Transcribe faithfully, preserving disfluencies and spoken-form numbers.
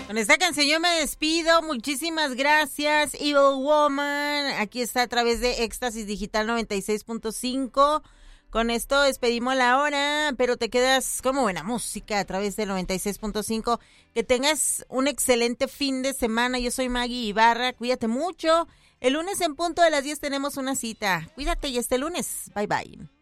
Con esta canción yo me despido. Muchísimas gracias, Evil Woman. Aquí está a través de Éxtasis Digital noventa y seis punto cinco. Con esto despedimos la hora, pero te quedas como buena música a través del noventa y seis punto cinco. Que tengas un excelente fin de semana. Yo soy Maggie Ibarra. Cuídate mucho. El lunes en punto de las diez tenemos una cita. Cuídate y este lunes. Bye, bye.